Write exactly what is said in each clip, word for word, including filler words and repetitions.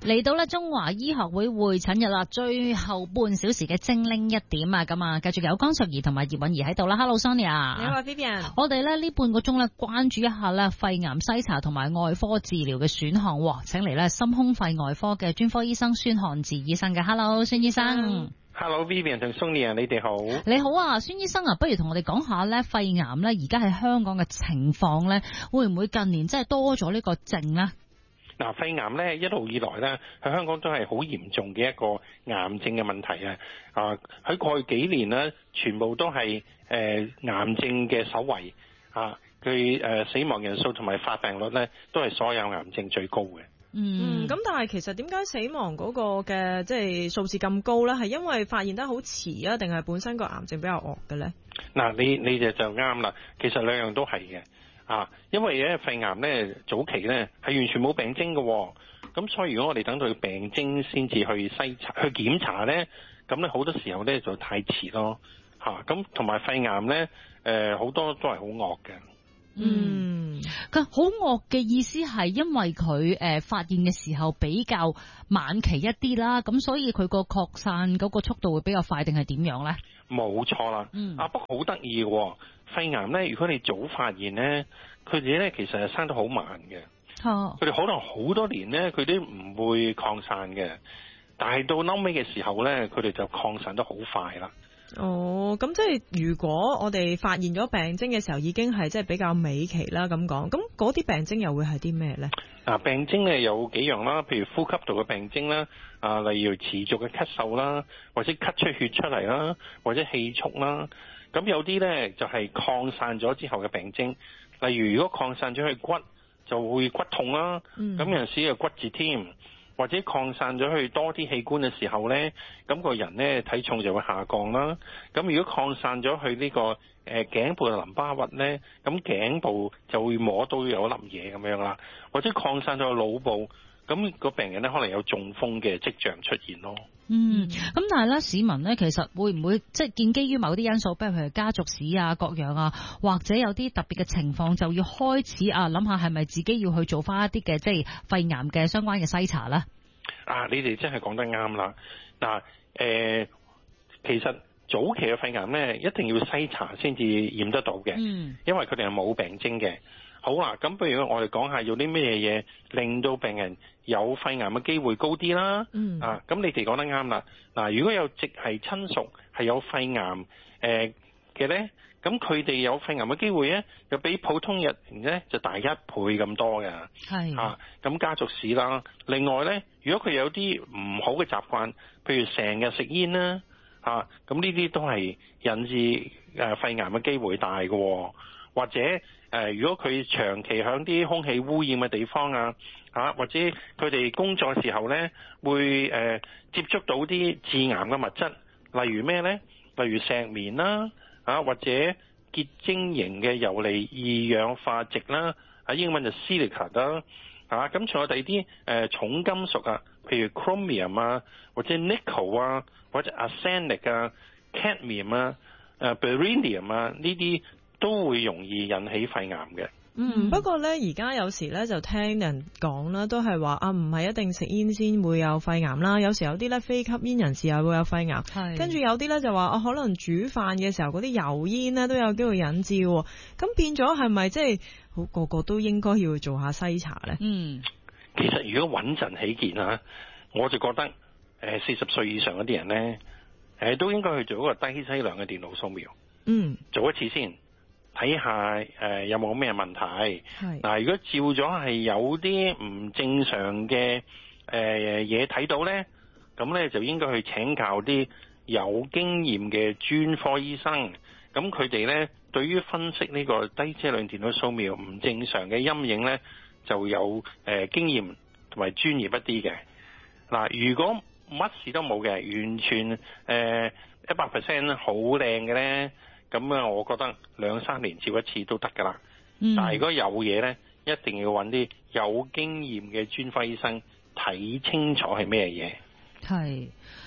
嚟到咧中華醫學會會診日啦，最後半小時嘅精靈一點啊，咁啊，繼續有江淑儀同埋葉韻儀喺度啦。Hello Sonia， 你好 Vivian。 我哋咧呢半個鐘咧關注一下咧肺癌篩查同埋外科治療嘅選項，請嚟咧心胸肺外科嘅專科醫生孫漢志醫生嘅。Hello 孫醫生。 Hello Vivian 同 Sonia， 你哋好。 你好啊，孫醫生啊，不如同我哋講下咧肺癌咧而家喺香港嘅情況咧，會唔會近年真係多咗呢個症咧？ 嗱，肺癌咧一路以來咧喺香港都係好嚴重嘅一個癌症嘅問題啊！啊，喺過去幾年咧，全部都係誒、呃、癌症嘅首位啊！佢誒、呃、死亡人數同埋發病率咧，都係所有癌症最高嘅。 嗯，咁但係其實點解死亡嗰個嘅即係數字咁高咧？係因為發現得好遲啊，定係本身個癌症比較惡嘅咧？ 嗱，你你就就啱啦。其實兩樣都係嘅。啊，因為咧肺癌咧早期咧係完全冇病徵嘅，咁所以如果我哋等到病徵先至去篩查去檢查咧，咁咧好多時候咧就太遲咯，嚇咁同埋肺癌咧誒好多都係好惡嘅。 嗯，佢好惡嘅意思係因為佢誒、呃、發現嘅時候比較晚期一啲啦，咁所以佢個擴散嗰個速度會比較快，定係點樣咧？ 冇錯啦，嗯、啊不過好得意嘅肺癌咧，如果你早發現咧，佢哋咧其實係生得好慢嘅，佢哋、哦、可能好多年咧佢都唔會擴散嘅，但係到嬲尾嘅時候咧，佢哋就擴散得好快啦。 哦，咁即係如果我哋發現咗病徵嘅時候，已經係即係比較尾期啦咁講，咁嗰啲病徵又會係啲咩咧？ 啊，病徵咧有幾樣啦，譬如呼吸道嘅病徵啦，啊，例如持續嘅咳嗽啦，或者咳出血出嚟啦，或者氣促啦。咁有啲咧就係、是、擴散咗之後嘅病徵，例如如果擴散咗去骨，就會骨痛啦。咁、嗯、有陣時有骨折添。或者擴散咗去多啲器官嘅時候咧，咁、個人咧體重就會下降啦。咁如果擴散咗去呢、個誒、呃、頸部嘅淋巴核咧，咁頸部就會摸到有粒嘢咁樣啦。或者擴散咗去腦部，咁、個病人咧可能有中風嘅跡象出現咯。 嗯，咁但係咧市民咧其實會唔會即係建基於某啲因素，比如譬如家族史啊、各樣啊，或者有啲特別嘅情況，就要開始啊諗下係咪自己要去做翻一啲嘅即係肺癌嘅相關嘅篩查咧？ 啊，你哋真係講得啱啦！嗱、呃，其實早期嘅肺癌咧一定要篩查先至驗得到嘅，嗯，因為佢哋係冇病徵嘅。好啦，咁不如我哋講下有啲咩嘢令到病人有肺癌嘅機會高啲啦。嗯，啊，咁你哋講得啱啦。嗱，如果有直系親屬係有肺癌誒嘅咧，咁佢哋有肺癌嘅機會咧，就比普通人咧就大一倍咁多嘅。係啊，咁家族史啦。另外咧，如果佢有啲唔好嘅習慣，譬如成日食煙啦，嚇，咁呢啲都係引致誒肺癌嘅機會大嘅。或者誒、呃，如果佢長期響啲空氣污染嘅地方啊，啊或者佢哋工作嘅時候咧，會誒、呃、接觸到啲致癌嘅物質，例如咩咧？例如石棉啦，啊或者結晶型嘅游離二氧化矽啦，啊英文就 silica 啦，啊咁仲有第二啲誒重金屬啊，譬如 chromium 啊，或者 nickel 啊，或者 arsenic 啊、cadmium 啊、誒 beryllium 啊呢啲，都會容易引起肺癌嘅。 嗯，不過咧，而家有時咧就聽人講啦，都係話啊，唔係一定食煙先會有肺癌啦。有時有啲咧非吸煙人士又會有肺癌，係跟住有啲咧就話啊，可能煮飯嘅時候嗰啲油煙咧都有機會引致。咁變咗係咪即係好個個都應該要做下篩查咧？嗯， 其實如果穩陣起見啊，我就覺得誒四十歲以上嗰啲人咧，誒都應該去做一個低劑量嘅電腦掃描。嗯，做一次先。睇下誒有冇咩問題。嗱，如果照咗係有啲唔正常嘅誒嘢睇到咧，咁咧就應該去請教啲有經驗嘅專科醫生。咁佢哋咧對於分析呢個低劑量電腦掃描唔正常嘅陰影咧，就有誒、呃、經驗同埋專業一啲嘅。嗱，如果乜事都冇嘅，完全誒一百 percent 好靚嘅咧。咁啊，我覺得兩三年照一次都得噶啦。嗯、但係如果有嘢咧，一定要揾啲有經驗嘅專科醫生睇清楚係咩嘢。 係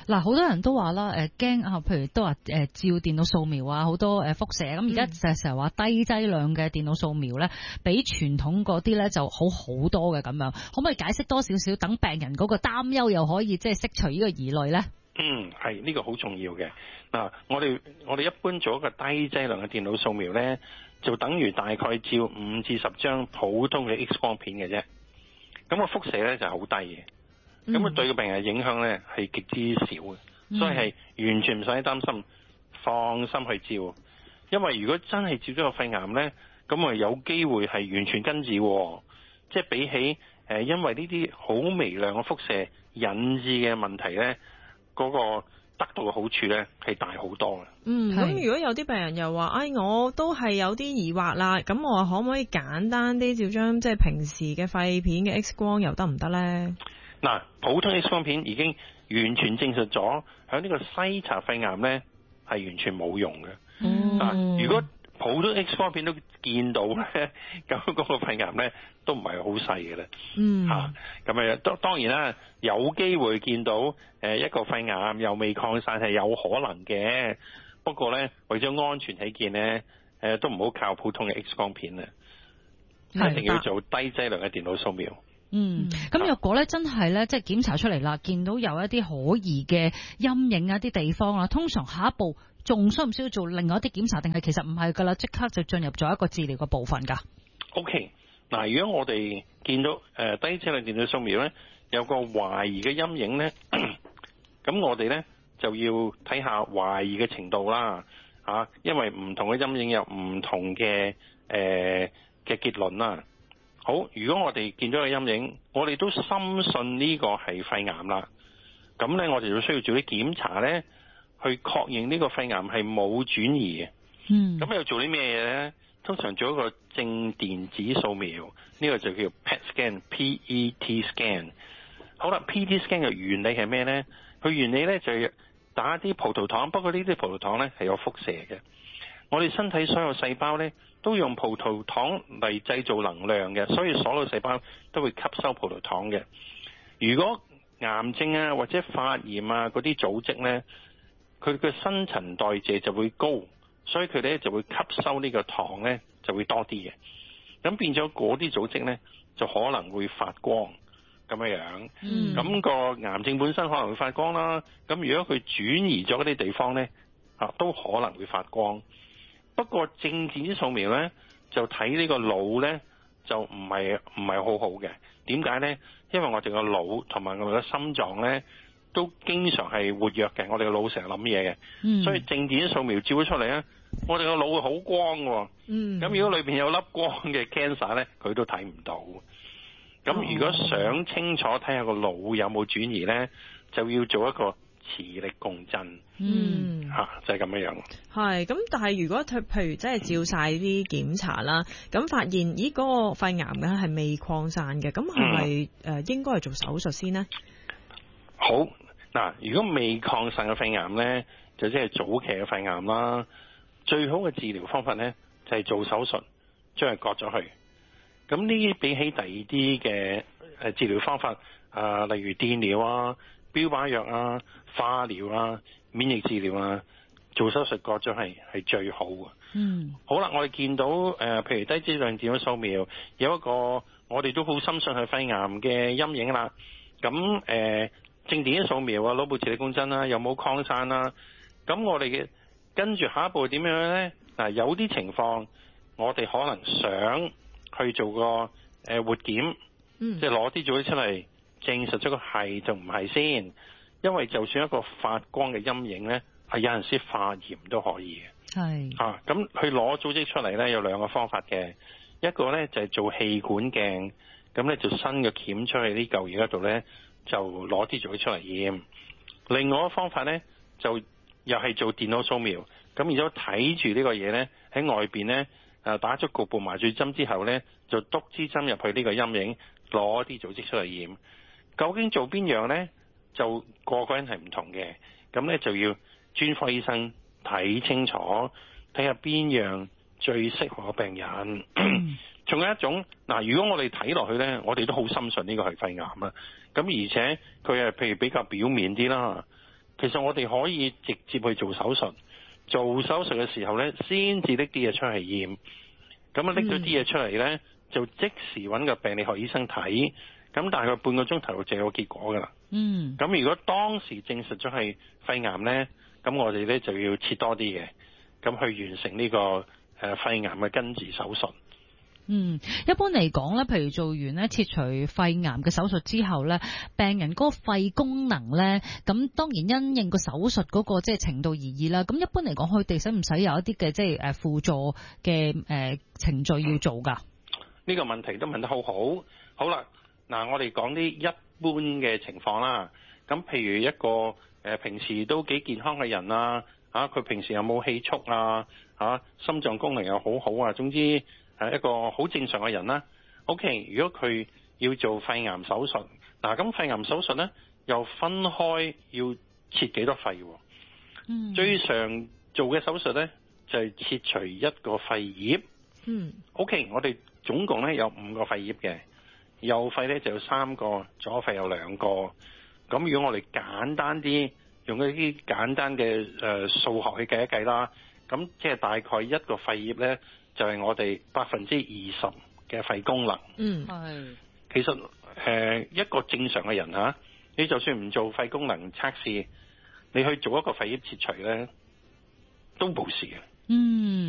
嗱，好多人都話啦，誒驚啊，譬如都話誒照電腦掃描啊，好多誒輻射，咁而家就成日話低劑量嘅電腦掃描咧，比傳統嗰啲咧就好好多嘅咁樣，可唔可以解釋多少少，等病人嗰個擔憂又可以即係釋除呢個疑慮咧？ 嗯，係呢、呢個好重要嘅。嗱，我哋我哋一般做一個低劑量嘅電腦掃描咧，就等於大概照五至十張普通嘅 X 光片嘅啫。咁、個輻射咧就係好低嘅，咁啊、嗯、對個病人嘅影響咧係極之少嘅，嗯、所以係完全唔使擔心，放心去照。因為如果真係照咗個肺癌咧，咁啊有機會係完全根治，即係比起誒因為呢啲好微量嘅輻射引致嘅問題咧，嗰、個得到嘅好處咧係大好多嘅。 嗯，咁如果有啲病人又話，哎，我都係有啲疑惑啦，咁我可唔可以簡單啲照張即係平時嘅肺片嘅 X 光又得唔得咧？ 嗱，普通 X 光片已經完全證實咗，喺呢個篩查肺癌咧係完全冇用嘅。 嗯， 嗱，如果普通 X 光片都見到咧，咁嗰個肺癌咧都唔係好細嘅啦。 嗯， 嚇，咁啊，當當然啦，有機會見到誒一個肺癌又未擴散係有可能嘅。不過咧，為咗安全起見咧，誒都唔好靠普通嘅 X 光片啊，一定要做低劑量嘅電腦掃描。 嗯，咁若果咧真係咧，即係檢查出嚟啦，見到有一啲可疑嘅陰影啊，啲地方啦，通常下一步仲需唔需要做另外一啲檢查，定係其實唔係噶啦，即刻就進入咗一個治療嘅部分噶 ？OK，嗱，如果我哋見到誒、呃、低劑量電腦掃描咧，有個懷疑嘅陰影咧，咁我哋咧就要睇下懷疑嘅程度啦，嚇、啊，因為唔同嘅陰影有唔同嘅誒嘅結論啦。好，如果我哋見到個陰影，我哋都深信呢個係肺癌啦，咁咧我哋就需要做啲檢查咧，去確認呢個肺癌係冇轉移嘅。 嗯， 咁又做啲咩嘢咧？通常做一個正電子掃描，呢、呢個就叫 P E T scan，P E T scan。好啦，P E T scan 嘅原理係咩咧？佢原理咧就係打啲葡萄糖，不過呢啲葡萄糖咧係有輻射嘅。我哋身體所有細胞咧都用葡萄糖嚟製造能量嘅，所以所有細胞都會吸收葡萄糖嘅。如果癌症啊或者發炎啊嗰啲組織咧，佢嘅新陳代謝就會高，所以佢哋咧就會吸收呢個糖咧就會多啲嘅。咁變咗嗰啲組織咧就可能會發光咁樣樣。嗯，咁個癌症本身可能會發光啦。咁如果佢轉移咗嗰啲地方咧，啊都可能會發光。不過正電子掃描咧就睇呢個腦咧就唔係唔係好好嘅。點解咧？因為我哋個腦同埋我哋個心臟咧都經常係活躍嘅，我哋個腦成日諗嘢嘅，嗯、所以正電子掃描照咗出嚟咧，我哋個腦會好光喎。嗯，咁如果裏邊有粒光嘅 cancer 咧，佢都睇唔到。咁如果想清楚睇下個腦有冇轉移咧，就要做一個磁力共振。嗯，嚇、啊、就係咁樣樣。 係，咁但係如果佢譬如真係照晒啲檢查啦，咁發現咦嗰、嗰個肺癌咧係未擴散嘅，咁係咪誒應該係做手術先呢？ 好嗱，如果未擴散嘅肺癌咧，就即係早期嘅肺癌啦。最好嘅治療方法咧就係、是、做手術，將佢割咗去。咁呢啲比起第二啲嘅誒治療方法啊、呃，例如電療啊、標靶藥啊、化療啊、免疫治療啊，做手術割咗係係最好嘅。嗯，好啦，我哋見到誒、呃，譬如低劑量電腦掃描有一個我哋都好深信係肺癌嘅陰影啦。咁誒、呃、正電子掃描啊、腦部磁力共振啦，有冇擴散啦？咁我哋嘅跟住下一步點樣咧？嗱，有啲情況我哋可能想去做個誒活檢，嗯、即係攞啲組織出嚟證實咗個係就唔係先。因為就算一個發光嘅陰影咧，係有陣時發炎都可以嘅。係是啊，咁去攞組織出嚟咧有兩個方法嘅，一個咧就係、是、做氣管鏡，咁咧就伸個鉗出去呢嚿嘢嗰度咧，就攞啲組織出嚟驗。另外一個方法咧就又係做電腦掃描，咁然之後睇住呢個嘢咧喺外邊咧，誒打咗局部麻醉針之後咧，就篤支針入去呢個陰影，攞啲組織出嚟驗。究竟做邊樣咧？就個個人係唔同嘅，咁咧就要專科醫生睇清楚，睇下邊樣最適合病人。仲有一種嗱，如果我哋睇落去咧，我哋都好深信呢個係肺癌啊。咁而且佢係譬如比較表面啲啦， 其實我哋可以直接去做手術，做手術嘅時候咧，先至拎啲嘢出嚟驗。咁啊拎咗啲嘢出嚟咧，就即時揾個病理學醫生睇。咁大概半個鐘頭就有結果噶啦。 嗯。 咁如果當時證實咗係肺癌咧，咁我哋咧就要切多啲嘅，咁去完成呢個誒肺癌嘅根治手術。 嗯，一般嚟講咧，譬如做完咧切除肺癌嘅手術之後咧，病人嗰個肺功能咧，咁當然因應個手術嗰個即係程度而異啦。咁一般嚟講，佢哋使唔使有一啲嘅即係誒輔助嘅誒程序要做㗎？ 呢個問題都問得好好。好啦，嗱，我哋講啲一般嘅情況啦。咁譬如一個誒平時都幾健康嘅人啊，嚇佢平時有冇氣促啊，嚇心臟功能又好好啊，總之係一個好正常嘅人啦。OK，如果佢要做肺癌手術，嗱咁肺癌手術咧又分開要切幾多肺？嗯，最常做嘅手術咧就係切除一個肺葉。嗯 ，OK， 我哋總共咧有五個肺葉嘅，右肺咧就有三個，左肺有兩個。咁如果我哋簡單啲，用一啲簡單嘅誒數學去計一計啦，咁即係大概一個肺葉咧，就係我哋百分之二十嘅肺功能。嗯，係。其實誒、呃、一個正常嘅人嚇，你就算唔做肺功能測試，你去做一個肺葉切除咧，都冇事嘅。嗯。